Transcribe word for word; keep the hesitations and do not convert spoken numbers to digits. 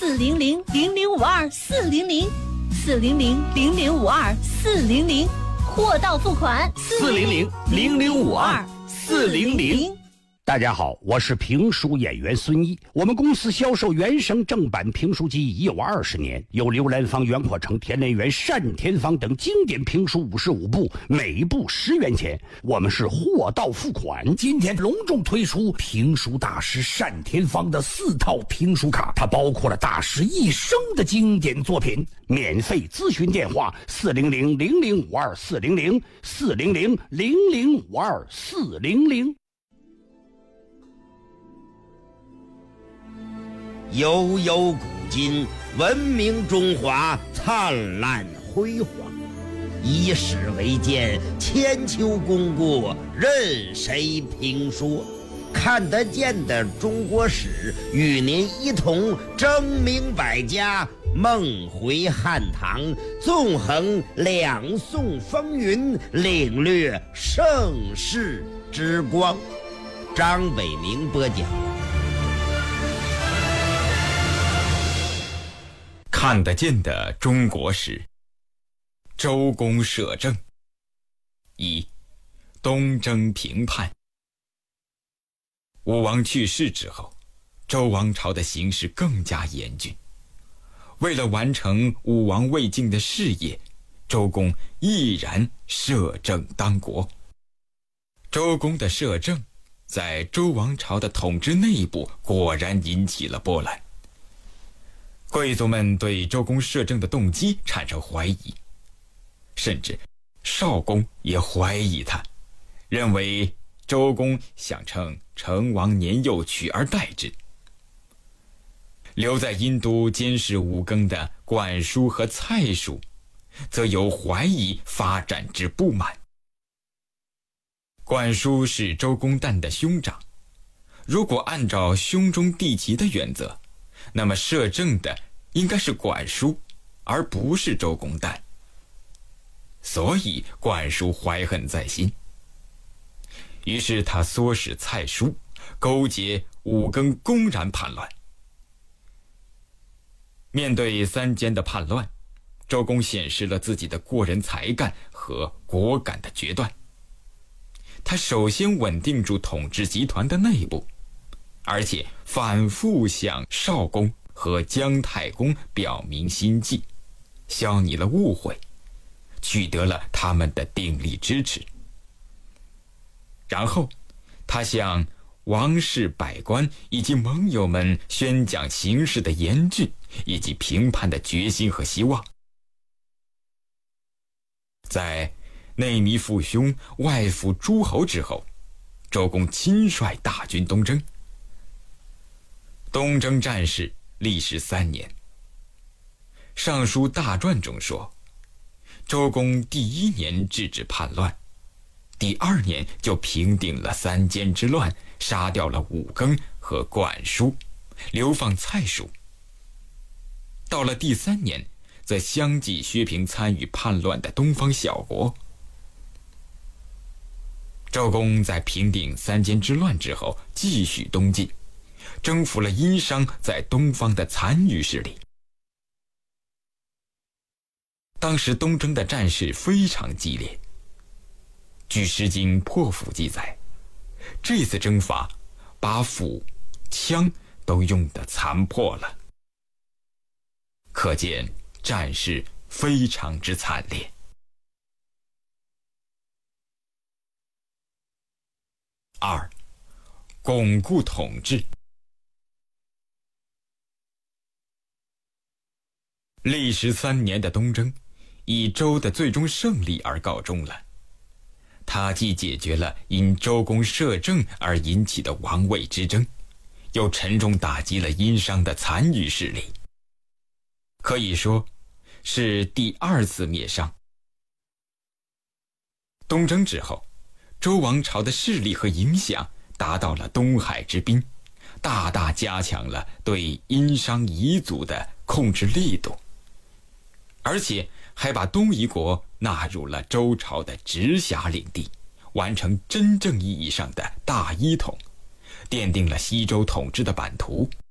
四零零零零五二四零零四零零零零五二四零零，货到付款四零零零零五二四零零。大家好，我是评书演员孙一。我们公司销售原声正版评书机已有二十年，有刘兰芳、袁阔成、田连元、单田芳等经典评书五十五部，每部十元钱。我们是货到付款。 今天隆重推出评书大师单田芳的四套评书卡，它包括了大师一生的经典作品。 免费咨询电话：四零零零零五二四零零四零零零零五二四零零。 悠悠古今，文明中华灿烂辉煌。以史为鉴，千秋功过任谁评说。看得见的中国史，与您一同争鸣百家，梦回汉唐，纵横两宋风云，领略盛世之光。张伟明播讲。 看得见的中国史，周公摄政。一、东征平叛。武王去世之后，周王朝的形势更加严峻。为了完成武王未尽的事业，周公毅然摄政当国。周公的摄政在周王朝的统治内部果然引起了波澜。贵族们对周公摄政的动机产生怀疑，甚至少公也怀疑他，认为周公想趁成王年幼取而代之。留在殷都监视五更的管叔和蔡叔，则由怀疑发展至不满。管叔是周公旦的兄长，如果按照兄终弟及的原则，那么摄政的应该是管叔，而不是周公旦。所以管叔怀恨在心，于是他唆使蔡叔勾结五更，公然叛乱。面对三监的叛乱，周公显示了自己的过人才干和果敢的决断。他首先稳定住统治集团的内部，而且反复向少公和姜太公表明心迹，消弭了误会，取得了他们的鼎力支持。然后他向王室百官以及盟友们宣讲形势的严峻以及平叛的决心和希望。在内弥父兄，外附诸侯之后，周公亲率大军东征。东征战事历时三年。尚书大传中说，周公第一年制止叛乱，第二年就平定了三监之乱，杀掉了五更和管叔，流放蔡叔。到了第三年，则相继削平参与叛乱的东方小国。周公在平定三监之乱之后，继续东进，征服了殷商在东方的残余势力。当时东征的战事非常激烈，据《诗经·破釜》记载，这次征伐把斧、枪都用得残破了，可见战事非常之惨烈。二、巩固统治。历时三年的东征，以周的最终胜利而告终了。它既解决了因周公摄政而引起的王位之争，又沉重打击了殷商的残余势力，可以说是第二次灭商。东征之后，周王朝的势力和影响达到了东海之滨，大大加强了对殷商彝族的控制力度，而且还把东夷国纳入了周朝的直辖领地，完成真正意义上的大一统，奠定了西周统治的版图。